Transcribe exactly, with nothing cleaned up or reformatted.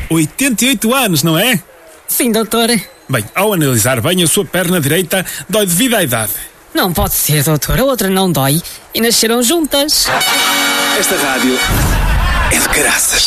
oitenta e oito anos, não é? Sim, doutor. Bem, ao analisar bem, a sua perna direita dói devido à idade. Não pode ser, doutor. A outra não dói. E nasceram juntas. Esta rádio é de caraças.